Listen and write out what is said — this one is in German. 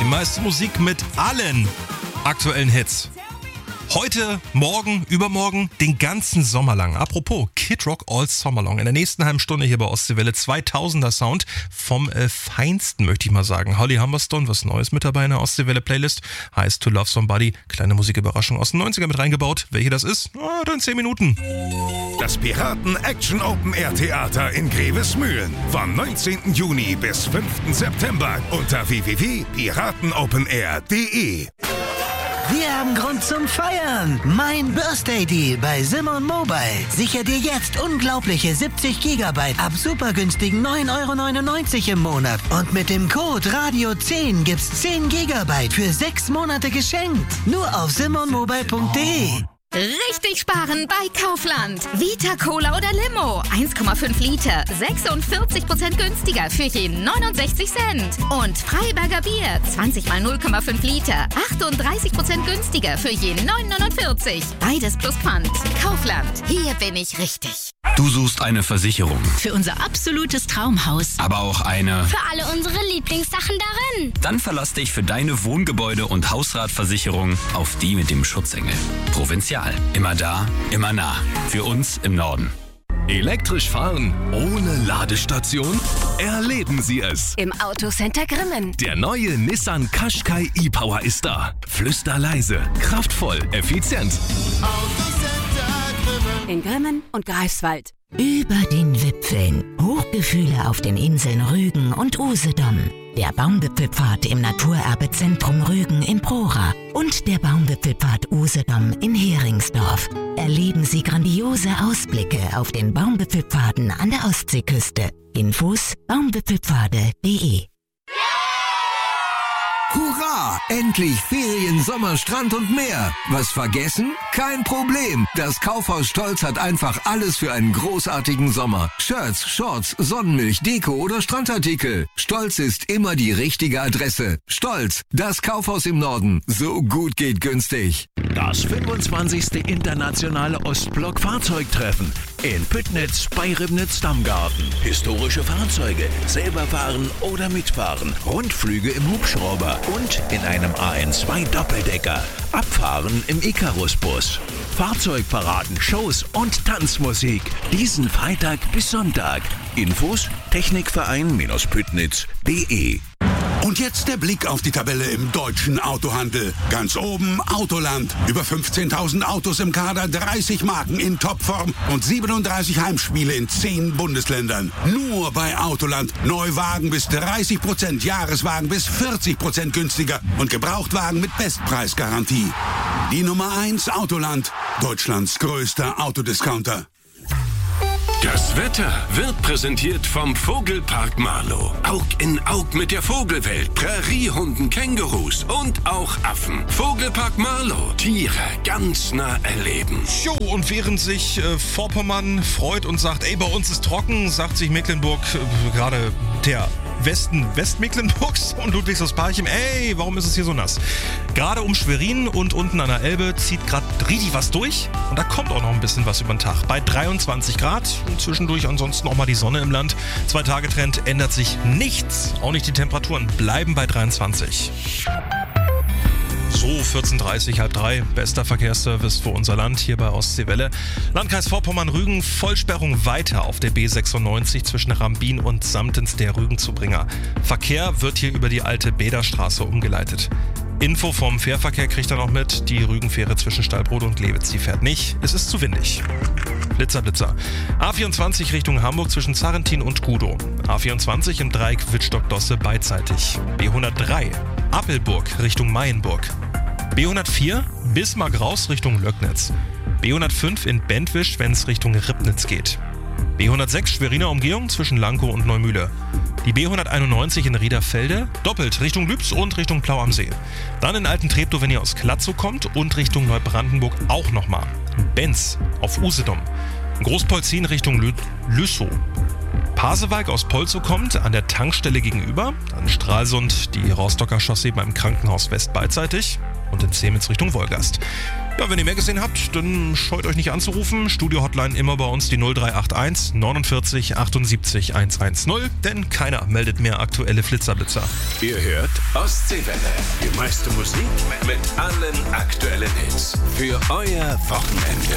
Die meiste Musik mit allen aktuellen Hits. Heute, morgen, übermorgen, den ganzen Sommer lang. Apropos, Kid Rock All Summer Long. In der nächsten halben Stunde hier bei Ostseewelle 2000er Sound vom Feinsten, möchte ich mal sagen. Holly Humberstone, was Neues mit dabei in der Ostseewelle Playlist. Heißt To Love Somebody. Kleine Musiküberraschung aus den 90er mit reingebaut. Welche das ist? Dann 10 Minuten. Das Piraten Action Open Air Theater in Grevesmühlen. Vom 19. Juni bis 5. September unter www.piratenopenair.de. Wir haben Grund zum Feiern. Mein Birthday Deal bei Simon Mobile. Sicher dir jetzt unglaubliche 70 GB ab super günstigen 9,99 € im Monat. Und mit dem Code Radio10 gibt's 10 GB für 6 Monate geschenkt. Nur auf simonmobile.de. Richtig sparen bei Kaufland. Vita Cola oder Limo. 1,5 Liter. 46% günstiger für je 69 Cent. Und Freiberger Bier. 20 mal 0,5 Liter. 38% günstiger für je 9,49. Beides plus Pfand. Kaufland. Hier bin ich richtig. Du suchst eine Versicherung. Für unser absolutes Traumhaus. Aber auch eine... Für alle unsere Lieblingssachen darin. Dann verlass dich für deine Wohngebäude- und Hausratversicherung auf die mit dem Schutzengel. Provinzial. Immer da, immer nah. Für uns im Norden. Elektrisch fahren ohne Ladestation? Erleben Sie es. Im Autocenter Grimmen. Der neue Nissan Qashqai e-Power ist da. Flüsterleise, kraftvoll, effizient. In Grimmen und Greifswald. Über den Wipfeln. Hochgefühle auf den Inseln Rügen und Usedom. Der Baumwipfelpfad im Naturerbezentrum Rügen in Prora und der Baumwipfelpfad Usedom in Heringsdorf. Erleben Sie grandiose Ausblicke auf den Baumwipfelpfaden an der Ostseeküste. Infos baumwipfelpfade.de. Hurra! Endlich Ferien, Sommer, Strand und mehr. Was vergessen? Kein Problem. Das Kaufhaus Stolz hat einfach alles für einen großartigen Sommer. Shirts, Shorts, Sonnenmilch, Deko oder Strandartikel. Stolz ist immer die richtige Adresse. Stolz, das Kaufhaus im Norden. So gut geht günstig. Das 25. internationale Ostblock-Fahrzeugtreffen in Püttnitz bei Ribnitz-Dammgarten. Historische Fahrzeuge, selber fahren oder mitfahren, Rundflüge im Hubschrauber und in einem AN2-Doppeldecker, Abfahren im Icarus-Bus. Fahrzeugparaden, Shows und Tanzmusik. Diesen Freitag bis Sonntag. Infos Technikverein-Püttnitz.de. Und jetzt der Blick auf die Tabelle im deutschen Autohandel. Ganz oben Autoland. Über 15.000 Autos im Kader, 30 Marken in Topform und 37 Heimspiele in 10 Bundesländern. Nur bei Autoland. Neuwagen bis 30%, Jahreswagen bis 40% günstiger und Gebrauchtwagen mit Bestpreisgarantie. Die Nummer 1 Autoland. Deutschlands größter Autodiscounter. Das Wetter wird präsentiert vom Vogelpark Marlow. Aug in Aug mit der Vogelwelt, Präriehunden, Kängurus und auch Affen. Vogelpark Marlow, Tiere ganz nah erleben. Jo, und während sich Vorpommern freut und sagt, ey, bei uns ist trocken, sagt sich Mecklenburg, gerade der Westen Westmecklenburgs und Ludwigslust-Parchim, ey, warum ist es hier so nass? Gerade um Schwerin und unten an der Elbe zieht gerade richtig was durch und da kommt auch noch ein bisschen was über den Tag. Bei 23 Grad und zwischendurch ansonsten auch mal die Sonne im Land. 2-Tage-Trend ändert sich nichts, auch nicht die Temperaturen bleiben bei 23. So, 14:30, halb 3, bester Verkehrsservice für unser Land hier bei Ostseewelle. Landkreis Vorpommern-Rügen, Vollsperrung weiter auf der B96 zwischen Rambin und Samtens der Rügenzubringer. Verkehr wird hier über die alte Bäderstraße umgeleitet. Info vom Fährverkehr kriegt er noch mit, die Rügenfähre zwischen Stallbrode und Glewitz, die fährt nicht, es ist zu windig. Blitzer. A24 Richtung Hamburg zwischen Zarrentin und Gudow. A24 im Dreieck Wittstock-Dosse beidseitig. B103 Appelburg Richtung Mayenburg. B104 Bismarck raus Richtung Löcknitz. B105 in Bentwisch, wenn es Richtung Ribnitz geht. B106 Schweriner Umgehung zwischen Lankow und Neumühle. Die B191 in Riederfelde, doppelt Richtung Lübs und Richtung Plau am See. Dann in Altentreptow, wenn ihr aus Klatzow kommt und Richtung Neubrandenburg auch nochmal. Benz auf Usedom. Großpolzin Richtung Lüssow. Pasewalk aus Polzow kommt, an der Tankstelle gegenüber. Dann Stralsund, die Rostocker Chaussee beim Krankenhaus West beidseitig. Und in Zemitz Richtung Wolgast. Ja, wenn ihr mehr gesehen habt, dann scheut euch nicht anzurufen. Studio-Hotline immer bei uns die 0381 49 78 110, denn keiner meldet mehr aktuelle Flitzerblitzer. Ihr hört Ostseewelle. Die meiste Musik mit allen aktuellen Hits. Für euer Wochenende.